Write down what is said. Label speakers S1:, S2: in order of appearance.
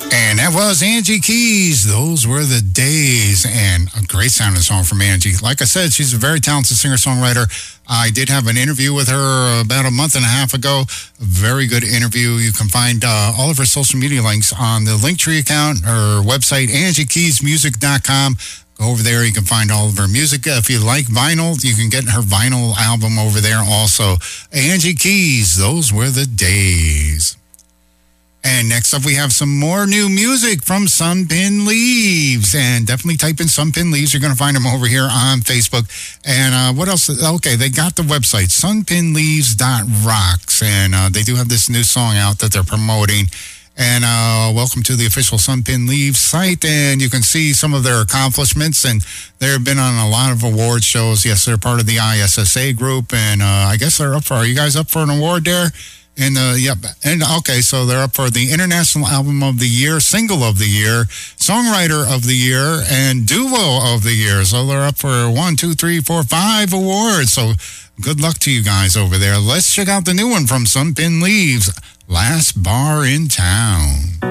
S1: And that was Angie Keys. Those were the days. And a great sounding song from Angie. Like I said, she's a very talented singer-songwriter. I did have an interview with her about a month and a half ago. A very good interview. You can find all of her social media links on the Linktree account, her website, angiekeysmusic.com. Go over there. You can find all of her music. If you like vinyl, you can get her vinyl album over there also. Angie Keys, those were the days. And next up, we have some more new music from Sunpin Leaves. And definitely type in Sunpin Leaves. You're going to find them over here on Facebook. And what else? Okay, they got the website, sunpinleaves.rocks. And they do have this new song out that they're promoting. And welcome to the official Sunpin Leaves site. And you can see some of their accomplishments. And they've been on a lot of award shows. Yes, they're part of the ISSA group. And I guess they're up for, are you guys up for an award there? And yep, and okay, so they're up for the International Album of the Year, Single of the Year, Songwriter of the Year, and Duo of the Year. So they're up for 1, 2, 3, 4, 5 awards. So good luck to you guys over there. Let's check out the new one from Sunpin Leaves, Last Bar in Town.